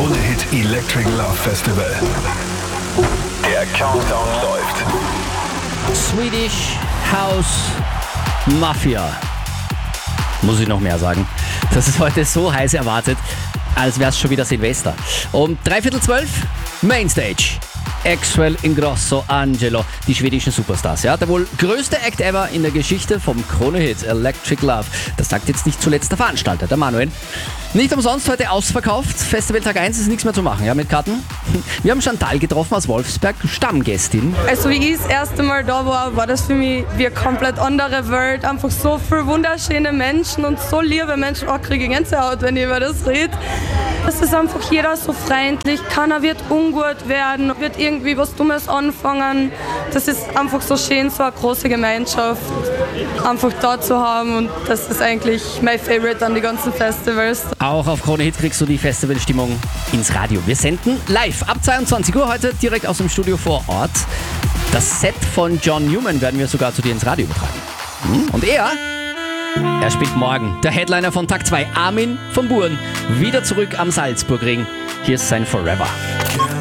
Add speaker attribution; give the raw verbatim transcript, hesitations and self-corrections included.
Speaker 1: Krone-Hit Electric Love Festival. Der Countdown läuft.
Speaker 2: Swedish House Mafia. Muss ich noch mehr sagen. Das ist heute so heiß erwartet, als wäre es schon wieder Silvester. Um dreiviertel zwölf, Mainstage. Axwell Ingrosso, Angelo, die schwedischen Superstars. Ja, der wohl größte Act ever in der Geschichte vom Krone-Hit Electric Love. Das sagt jetzt nicht zuletzt der Veranstalter, der Manuel. Nicht umsonst heute ausverkauft. Festival Tag eins ist nichts mehr zu machen, ja, mit Karten. Wir haben Chantal getroffen aus Wolfsberg, Stammgästin.
Speaker 3: Also wie ich das erste Mal da war, war das für mich wie eine komplett andere Welt. Einfach so viele wunderschöne Menschen und so liebe Menschen. Auch kriege ich Gänsehaut, wenn ich über das rede. Es ist einfach jeder so freundlich, keiner wird ungut werden, wird irgendwie was Dummes anfangen. Das ist einfach so schön, so eine große Gemeinschaft einfach da zu haben und das ist eigentlich mein Favorite an den ganzen Festivals.
Speaker 2: Auch auf Krone Hit kriegst du die Festivalstimmung ins Radio. Wir senden live ab zweiundzwanzig Uhr heute direkt aus dem Studio vor Ort. Das Set von John Newman werden wir sogar zu dir ins Radio übertragen. Und er... Er spielt morgen. Der Headliner von Tag zwei, Armin von Buuren, wieder zurück am Salzburgring. Hier ist sein Forever.